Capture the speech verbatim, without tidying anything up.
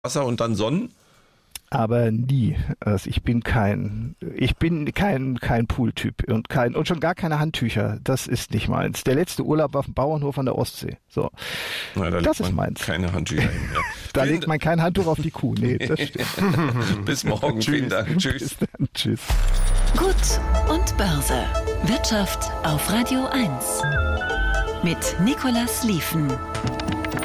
Wasser und dann Sonnen? Aber nie. Also ich bin kein, ich bin kein, kein Pooltyp und kein, und schon gar keine Handtücher. Das ist nicht meins. Der letzte Urlaub war auf dem Bauernhof an der Ostsee. So. Na, da das legt ist man meins. Keine Handtücher hin. Ja. Da legt man kein Handtuch auf die Kuh. Nee, das stimmt. Bis morgen. Vielen Dank. Tschüss. Bis dann. Tschüss. Gut und Börse. Wirtschaft auf Radio eins. Mit Nicolas Liefen.